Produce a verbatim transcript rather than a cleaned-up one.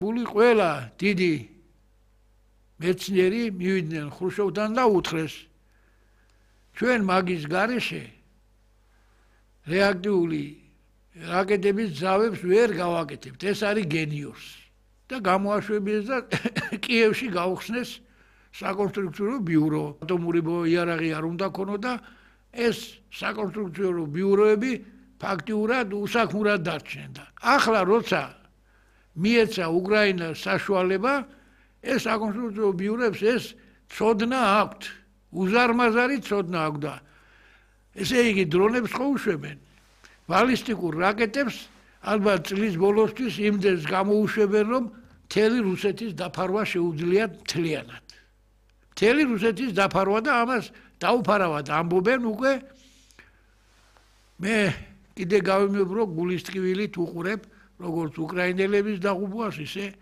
გული ყველა დიდი მეცნიერი მივიდნენ ხრუშოვთან და უთხრეს ჩვენ მაგის გარეშე რეაქტიული რაკეტების ძავებს ვერ გავაკეთებთ ეს არის გენიოსი და გამოაშვებიეს და კიევში გაუხსნეს საკონსტრუქციო ბიურო ატომური იარაღი არ უნდა ქონოდა ეს საკონსტრუქციო ბიუროები ფაქტიურად უსაქმურად დარჩნენ და ახლა როცა მიეცა უკრაინას საშუალება ეს საკონსტრუქციო ბიუროებს ეს ცოდნა აქვთ უზარმაზარი ცოდნა აქვთ და ესე იგი დრონებს ხო უშვებენ ბალისტიკურ რაკეტებს ალბათ წლის ბოლოსთვის იმდენს გამოუშვებენ რომ მთელი რუსეთის დაფარვა შეუძლიათ მთლიანად მთელი რუსეთის დაფარვა და ამას დაუფარავად ამბობენ უკვე მე კიდე გავიმეუბნო გულის ტკივილით უყურებ როგორც უკრაინელების დაღუპვას ისე